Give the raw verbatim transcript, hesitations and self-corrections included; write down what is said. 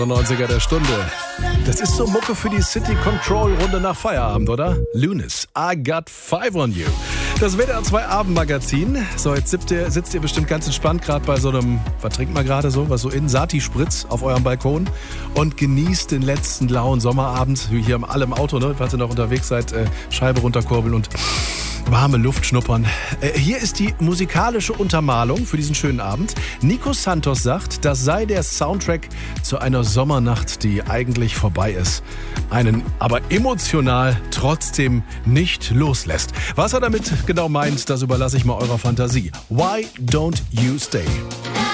neunziger der Stunde. Das ist so Mucke für die City Control Runde nach Feierabend, oder? Lunis, I got five on you. Das W D R zwei Abendmagazin. So, jetzt sitzt ihr, sitzt ihr bestimmt ganz entspannt gerade bei so einem, was trinkt man gerade so, was so in Sati-Spritz auf eurem Balkon und genießt den letzten lauen Sommerabend, wie hier alle im Auto, ne, falls ihr noch unterwegs seid, äh, Scheibe runterkurbeln und warme Luft schnuppern. Äh, hier ist die musikalische Untermalung für diesen schönen Abend. Nico Santos sagt, das sei der Soundtrack zu einer Sommernacht, die eigentlich vorbei ist. Einen aber emotional trotzdem nicht loslässt. Was er damit genau meint, das überlasse ich mal eurer Fantasie. Why don't you stay?